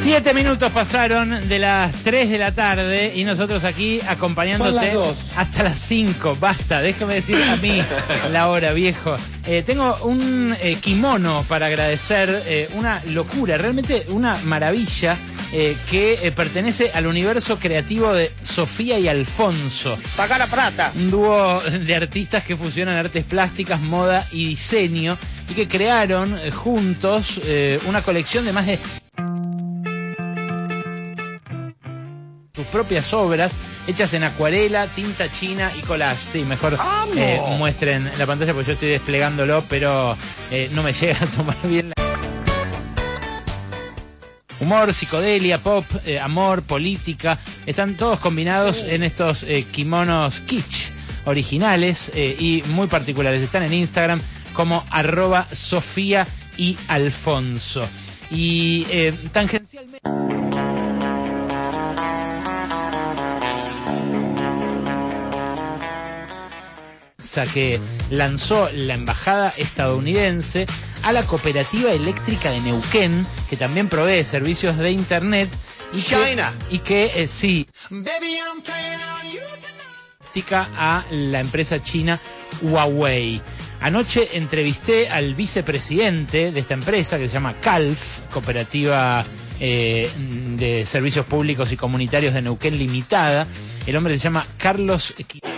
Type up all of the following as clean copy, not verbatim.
7 minutos pasaron de las 3 de la tarde y nosotros aquí acompañándote hasta las 5. Basta, déjame decir a mí la hora, viejo. Tengo un kimono para agradecer, una locura, realmente una maravilla que pertenece al universo creativo de Sofía y Alfonso. ¡Paga la plata! Un dúo de artistas que fusionan artes plásticas, moda y diseño y que crearon juntos una colección de más de sus propias obras hechas en acuarela, tinta china y collage. Sí, mejor muestren la pantalla porque yo estoy desplegándolo, pero no me llega a tomar bien la... Humor, psicodelia, pop, amor, política, están todos combinados en estos kimonos kitsch originales y muy particulares. Están en Instagram como @Sofía y Alfonso. Y tangencialmente... que lanzó la embajada estadounidense a la cooperativa eléctrica de Neuquén, que también provee servicios de internet y que sí a la empresa china Huawei. Anoche entrevisté al vicepresidente de esta empresa que se llama CALF, Cooperativa de Servicios Públicos y Comunitarios de Neuquén Limitada. El hombre se llama Carlos.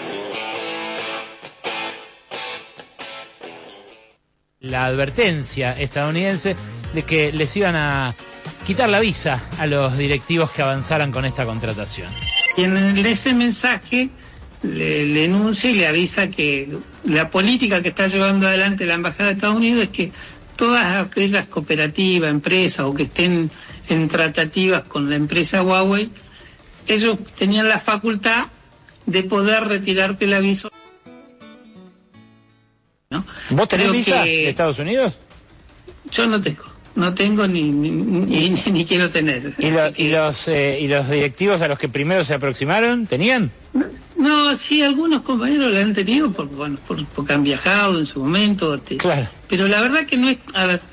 La advertencia estadounidense de que les iban a quitar la visa a los directivos que avanzaran con esta contratación. Y en ese mensaje le enuncia y le avisa que la política que está llevando adelante la Embajada de Estados Unidos es que todas aquellas cooperativas, empresas o que estén en tratativas con la empresa Huawei, ellos tenían la facultad de poder retirarte la visa. ¿No? ¿Vos tenés visa de Estados Unidos? Yo no tengo ni quiero tener. ¿Y los directivos a los que primero se aproximaron tenían? No, sí, algunos compañeros la han tenido porque han viajado en su momento. Claro. Pero la verdad que no es,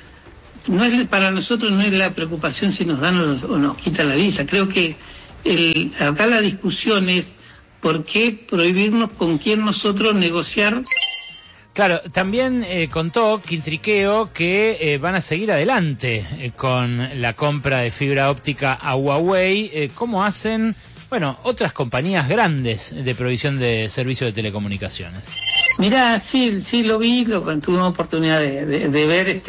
para nosotros no es la preocupación si nos dan o nos quitan la visa. Creo que acá la discusión es por qué prohibirnos con quién nosotros negociar. Claro, también contó Quintriqueo que van a seguir adelante con la compra de fibra óptica a Huawei, como hacen, otras compañías grandes de provisión de servicios de telecomunicaciones. Mirá, sí lo vi, tuve una oportunidad de ver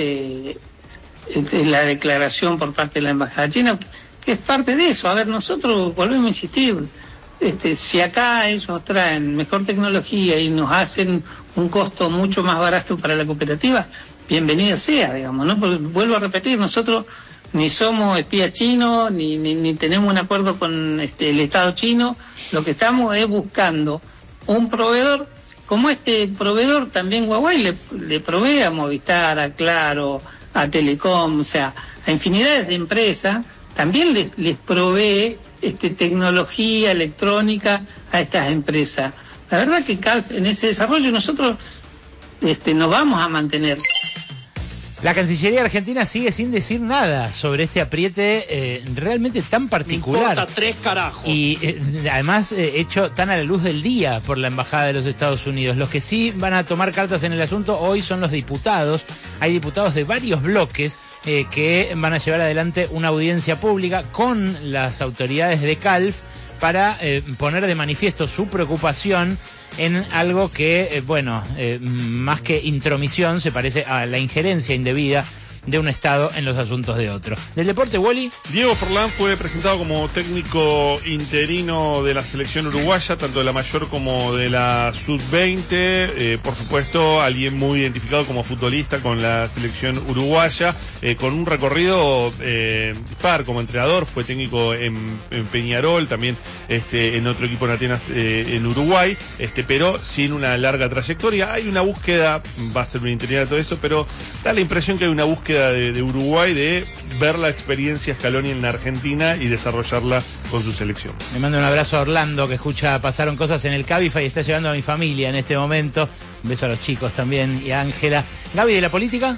la declaración por parte de la Embajada China, que es parte de eso. A ver, nosotros volvemos a insistir. Si acá ellos traen mejor tecnología y nos hacen un costo mucho más barato para la cooperativa, bienvenida sea, digamos, ¿no? Porque vuelvo a repetir, nosotros ni somos espías chinos, ni tenemos un acuerdo con el Estado chino. Lo que estamos es buscando un proveedor, como este proveedor también Huawei le provee a Movistar, a Claro, a Telecom, o sea, a infinidades de empresas, también les provee tecnología electrónica a estas empresas. La verdad que en ese desarrollo nosotros nos vamos a mantener. La Cancillería Argentina sigue sin decir nada sobre este apriete realmente tan particular. Me importa 3 carajos. Y además hecho tan a la luz del día por la Embajada de los Estados Unidos. Los que sí van a tomar cartas en el asunto hoy son los diputados. Hay diputados de varios bloques que van a llevar adelante una audiencia pública con las autoridades de CALF para poner de manifiesto su preocupación en algo que, más que intromisión, se parece a la injerencia indebida de un Estado en los asuntos de otro. Del deporte, Wally. Diego Forlán fue presentado como técnico interino de la selección uruguaya, tanto de la mayor como de la sub-20. Por supuesto, alguien muy identificado como futbolista con la selección uruguaya, con un recorrido dispar como entrenador. Fue técnico en Peñarol, también en otro equipo en Atenas, en Uruguay, pero sin una larga trayectoria. Hay una búsqueda, va a ser una interina de todo esto, pero da la impresión que hay una búsqueda de Uruguay de ver la experiencia Scaloni en la Argentina y desarrollarla con su selección. Me mando un abrazo a Orlando, que escucha Pasaron Cosas en el Cabify y está llevando a mi familia en este momento. Un beso a los chicos también y a Ángela. Gaby, ¿de la política?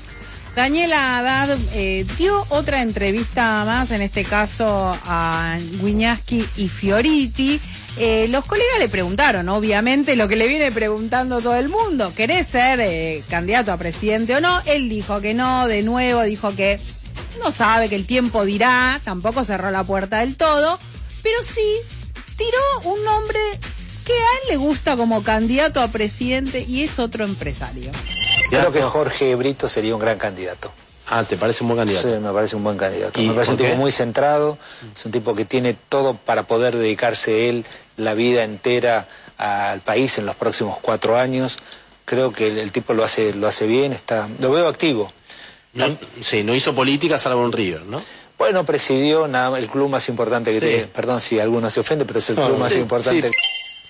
Daniela Haddad dio otra entrevista más, en este caso a Wiñaski y Fioriti. Los colegas le preguntaron, obviamente, lo que le viene preguntando todo el mundo: ¿querés ser candidato a presidente o no? Él dijo que no, de nuevo dijo que no sabe, que el tiempo dirá, tampoco cerró la puerta del todo, pero sí tiró un nombre que a él le gusta como candidato a presidente y es otro empresario. Creo que Jorge Brito sería un gran candidato. Ah, ¿te parece un buen candidato? Sí, me parece un buen candidato. Me parece un tipo muy centrado, es un tipo que tiene todo para poder dedicarse él la vida entera al país en los próximos 4 años. Creo que el tipo lo hace bien, lo veo activo. No hizo política salvo en River, ¿no? Bueno, presidió el club más importante que tiene. Perdón si alguno se ofende, pero es el club más importante. Sí.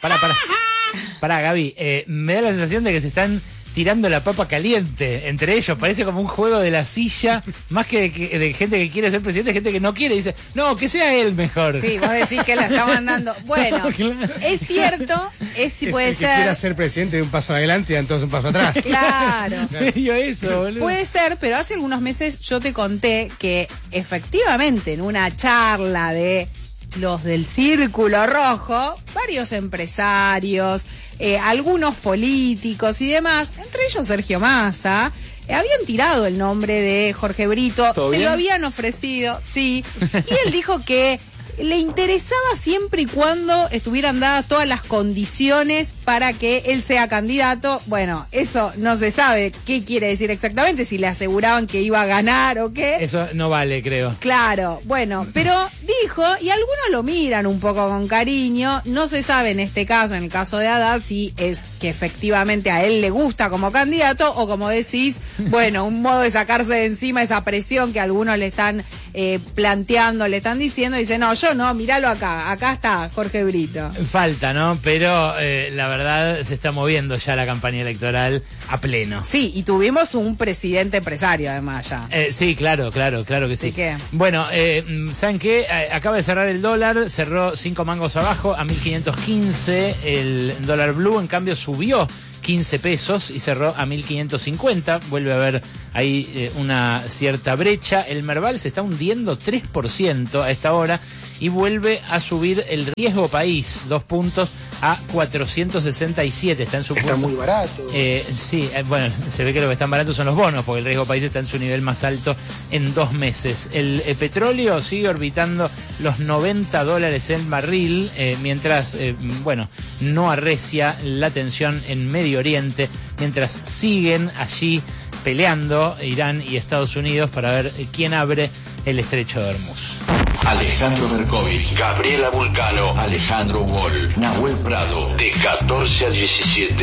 Pará, Gaby. Me da la sensación de que se están tirando la papa caliente entre ellos. Parece como un juego de la silla, más que de gente que quiere ser presidente, gente que no quiere. Dice, no, que sea él mejor. Sí, vos decís que la está mandando. Bueno, claro. Es cierto, puede ser. Que quiera ser presidente de un paso adelante y entonces un paso atrás. Claro. Eso, boludo. Puede ser, pero hace algunos meses yo te conté que efectivamente en una charla de los del Círculo Rojo, varios empresarios, algunos políticos y demás, entre ellos Sergio Massa, habían tirado el nombre de Jorge Brito, se lo habían ofrecido, sí, y él dijo que le interesaba siempre y cuando estuvieran dadas todas las condiciones para que él sea candidato. Bueno, eso no se sabe qué quiere decir exactamente, si le aseguraban que iba a ganar o qué. Eso no vale, creo. Claro, bueno, pero dijo, y algunos lo miran un poco con cariño, no se sabe en este caso, en el caso de Haddad, si es que efectivamente a él le gusta como candidato o, como decís, bueno, un modo de sacarse de encima esa presión que algunos le están planteando, le están diciendo, dice, no, yo no, míralo acá está Jorge Brito. Falta, ¿no? Pero la verdad se está moviendo ya la campaña electoral a pleno. Sí, y tuvimos un presidente empresario además ya. Sí, claro que sí. ¿Qué? Bueno, ¿saben qué? Acaba de cerrar el dólar, cerró 5 mangos abajo a 1.515, el dólar blue en cambio subió 15 pesos y cerró a 1.550. Vuelve a haber ahí una cierta brecha. El Merval se está hundiendo 3% a esta hora y vuelve a subir el riesgo país 2 puntos a 467. Está en su Está muy barato. Sí, bueno, se ve que lo que están baratos son los bonos, porque el riesgo país está en su nivel más alto en 2 meses. El petróleo sigue orbitando los $90 el barril, mientras, no arrecia la tensión en Medio Oriente, mientras siguen allí peleando Irán y Estados Unidos para ver quién abre el estrecho de Hormuz. Alejandro Berkovich, Gabriela Vulcano, Alejandro Wall, Nahuel Prado, de 14 a 17.